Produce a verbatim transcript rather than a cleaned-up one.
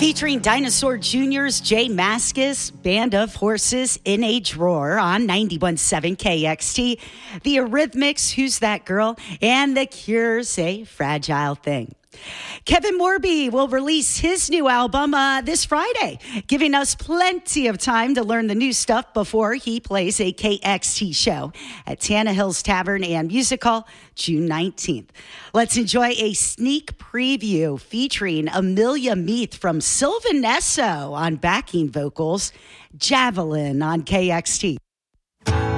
Featuring Dinosaur Junior's Jay Mascis, Band of Horses, In Age Roar on ninety-one point seven K X T, The Eurythmics, Who's That Girl, and The Cure's A Fragile Thing. Kevin Morby will release his new album uh, this Friday, giving us plenty of time to learn the new stuff before he plays a K X T show at Tannehill's Tavern and Music Hall June nineteenth. Let's enjoy a sneak preview featuring Amelia Meath from Sylvan Esso on backing vocals, Javelin on K X T.